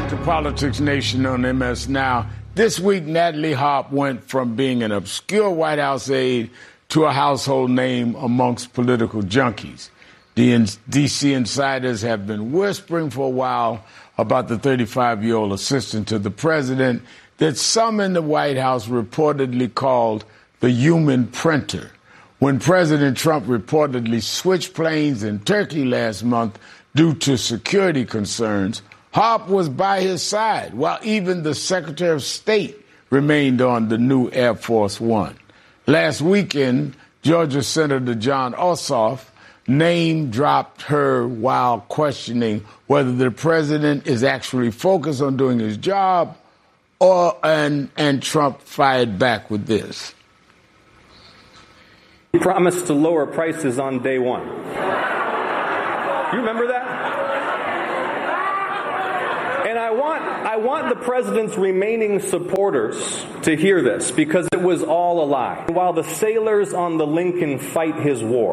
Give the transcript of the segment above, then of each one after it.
back to Politics Nation on MS Now. This week, Natalie Harp went from being an obscure White House aide to a household name amongst political junkies. D.C. insiders have been whispering for a while about the 35-year-old assistant to the president that some in the White House reportedly called the human printer. When President Trump reportedly switched planes in Turkey last month due to security concerns, Harp was by his side, while even the Secretary of State remained on the new Air Force One. Last weekend, Georgia Senator Jon Ossoff name-dropped her while questioning whether the president is actually focused on doing his job, and Trump fired back with this. He promised to lower prices on day one. You remember that? And I want the president's remaining supporters to hear this, because it was all a lie. While the sailors on the Lincoln fight his war,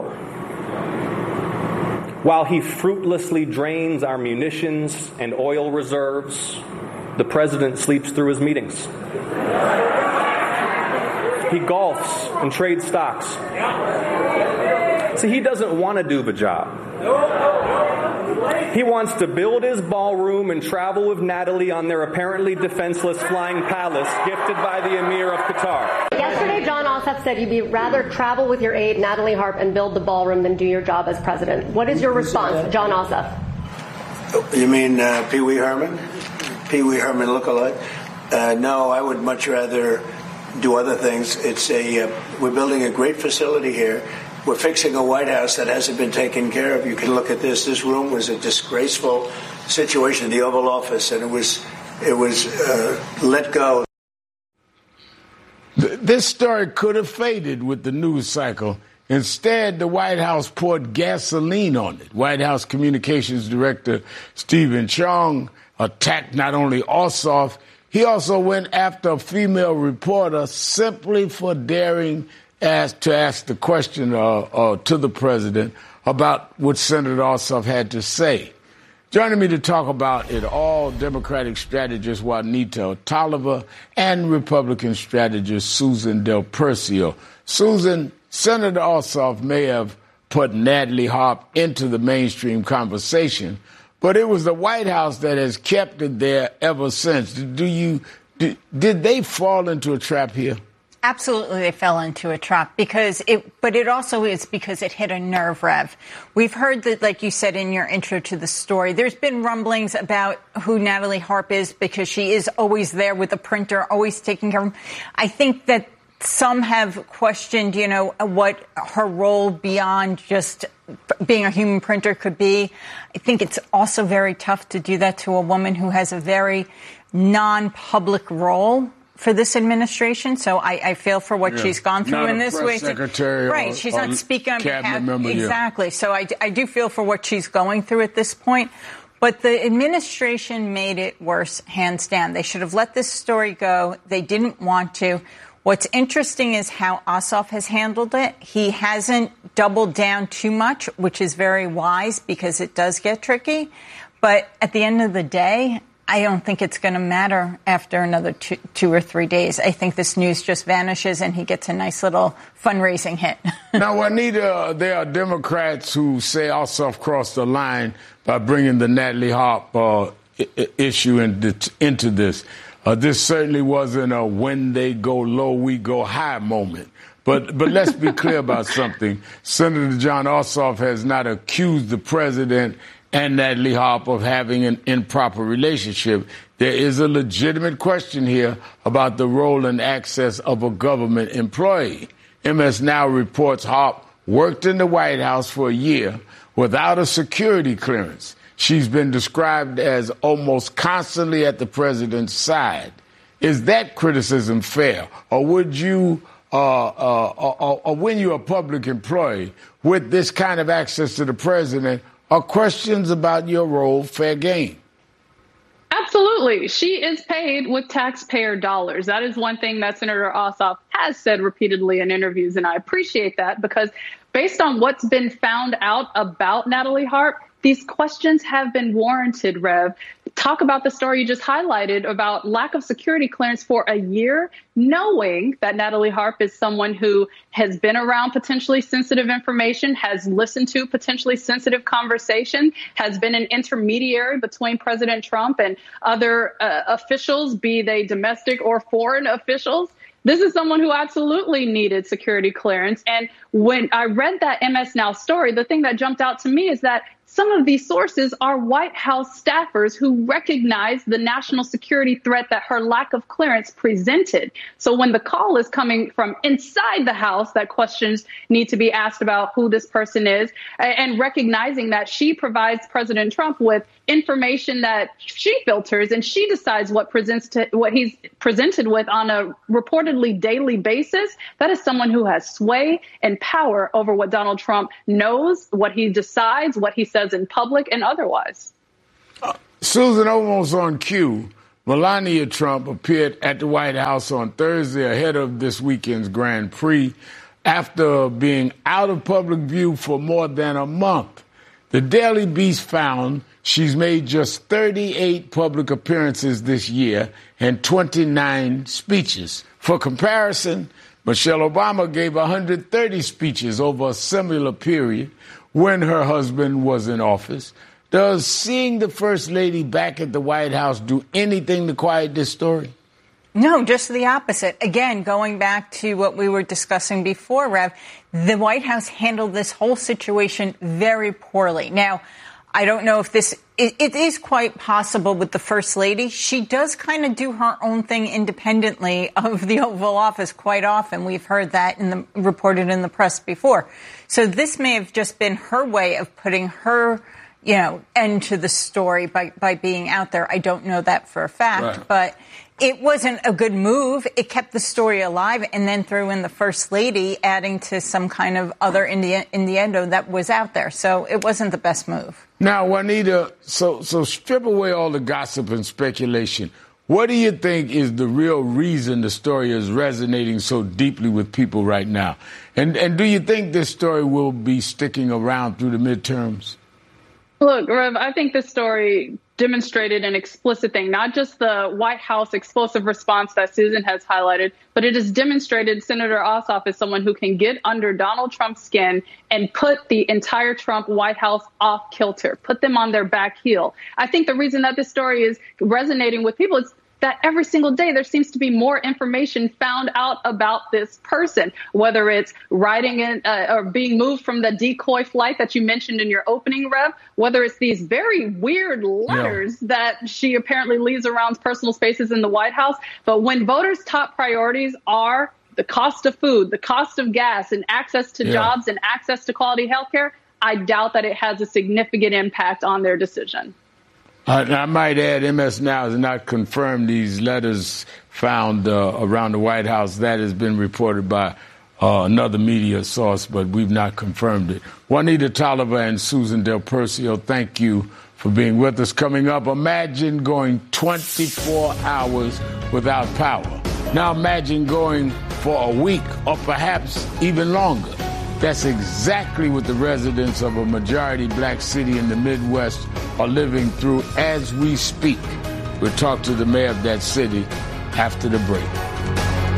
while he fruitlessly drains our munitions and oil reserves, the president sleeps through his meetings. He golfs and trades stocks. See, he doesn't want to do the job. He wants to build his ballroom and travel with Natalie on their apparently defenseless flying palace gifted by the Emir of Qatar. Yesterday, Jon Ossoff said you'd rather travel with your aide, Natalie Harp, and build the ballroom than do your job as president. What is your response, Jon Ossoff? You mean Pee Wee Herman? Pee Wee Herman lookalike? No, I would much rather do other things. We're building a great facility here. We're fixing a White House that hasn't been taken care of. You can look at this. This room was a disgraceful situation in the Oval Office, and it was let go. This story could have faded with the news cycle. Instead, the White House poured gasoline on it. White House Communications Director Stephen Chong attacked not only Ossoff, he also went after a female reporter simply for daring to ask the question to the president about what Senator Ossoff had to say. Joining me to talk about it all, Democratic strategist Juanita Tolliver and Republican strategist Susan Del Percio. Susan, Senator Ossoff may have put Natalie Harp into the mainstream conversation, but it was the White House that has kept it there ever since. Did they fall into a trap here? Absolutely, they fell into a trap but it also is because it hit a nerve, Rev. We've heard that, like you said in your intro to the story, there's been rumblings about who Natalie Harp is because she is always there with a printer, always taking care of them. I think that some have questioned, what her role beyond just being a human printer could be. I think it's also very tough to do that to a woman who has a very non-public role for this administration. So I feel for what she's gone through in this way. Secretary, right. She's not speaking on behalf. Member, exactly. So I do feel for what she's going through at this point. But the administration made it worse, hands down. They should have let this story go. They didn't want to. What's interesting is how Ossoff has handled it. He hasn't doubled down too much, which is very wise because it does get tricky. But at the end of the day, I don't think it's going to matter after another two or 3 days. I think this news just vanishes and he gets a nice little fundraising hit. Now, Juanita, there are Democrats who say Ossoff crossed the line by bringing the Natalie Harp issue into this. This certainly wasn't a when they go low, we go high moment. But let's be clear about something. Senator Jon Ossoff has not accused the president and Natalie Harp of having an improper relationship. There is a legitimate question here about the role and access of a government employee. MS Now reports Harp worked in the White House for a year without a security clearance. She's been described as almost constantly at the president's side. Is that criticism fair? Or would you, or when you're a public employee with this kind of access to the president, are questions about your role fair game? Absolutely. She is paid with taxpayer dollars. That is one thing that Senator Ossoff has said repeatedly in interviews, and I appreciate that because based on what's been found out about Natalie Harp, these questions have been warranted, Rev. Talk about the story you just highlighted about lack of security clearance for a year, knowing that Natalie Harp is someone who has been around potentially sensitive information, has listened to potentially sensitive conversation, has been an intermediary between President Trump and other officials, be they domestic or foreign officials. This is someone who absolutely needed security clearance. And when I read that MS Now story, the thing that jumped out to me is that some of these sources are White House staffers who recognize the national security threat that her lack of clearance presented. So when the call is coming from inside the House, that questions need to be asked about who this person is, and recognizing that she provides President Trump with information that she filters and she decides what he's presented with on a reportedly daily basis. That is someone who has sway and power over what Donald Trump knows, what he decides, what he says in public and otherwise. Susan, almost on cue, Melania Trump appeared at the White House on Thursday ahead of this weekend's Grand Prix after being out of public view for more than a month. The Daily Beast found she's made just 38 public appearances this year and 29 speeches. For comparison, Michelle Obama gave 130 speeches over a similar period when her husband was in office. Does seeing the First Lady back at the White House do anything to quiet this story? No, just the opposite. Again, going back to what we were discussing before, Rev, the White House handled this whole situation very poorly. Now, I don't know if it is quite possible with the First Lady. She does kind of do her own thing independently of the Oval Office quite often. We've heard that reported in the press before. So this may have just been her way of putting her, end to the story by being out there. I don't know that for a fact, right. But it wasn't a good move. It kept the story alive and then threw in the First Lady, adding to some kind of other innuendo that was out there. So it wasn't the best move. Now, Juanita, so strip away all the gossip and speculation. What do you think is the real reason the story is resonating so deeply with people right now? And do you think this story will be sticking around through the midterms? Look, Rev, I think this story demonstrated an explicit thing, not just the White House explosive response that Susan has highlighted, but it has demonstrated Senator Ossoff is someone who can get under Donald Trump's skin and put the entire Trump White House off kilter, put them on their back heel. I think the reason that this story is resonating with people is that every single day there seems to be more information found out about this person, whether it's writing in or being moved from the decoy flight that you mentioned in your opening, Rev, whether it's these very weird letters that she apparently leaves around personal spaces in the White House. But when voters' top priorities are the cost of food, the cost of gas, and access to jobs and access to quality health care, I doubt that it has a significant impact on their decision. I might add, MS Now has not confirmed these letters found around the White House. That has been reported by another media source, but we've not confirmed it. Juanita Tolliver and Susan Del Percio, thank you for being with us. Coming up, imagine going 24 hours without power. Now imagine going for a week or perhaps even longer. That's exactly what the residents of a majority black city in the Midwest are living through as we speak. We'll talk to the mayor of that city after the break.